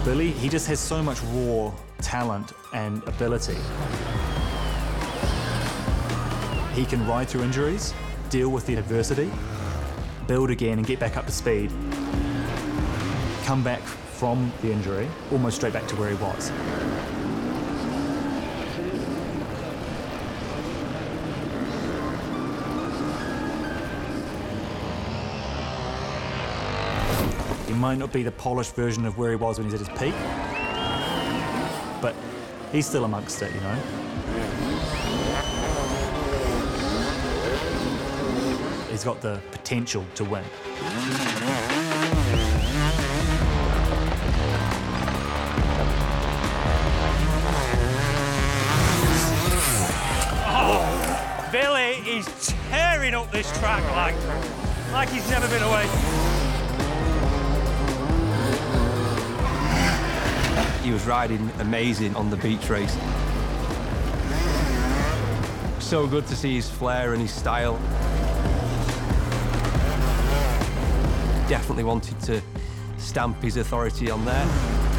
Billy, he just has so much raw talent and ability. He can ride through injuries, deal with the adversity, build again and get back up to speed, come back from the injury, almost straight back to where he was. He might not be the polished version of where he was when he's at his peak, but he's still amongst it, you know. He's got the potential to win. Oh, Billy is tearing up this track like he's never been away. He was riding amazing on the beach race. So good to see his flair and his style. Definitely wanted to stamp his authority on there.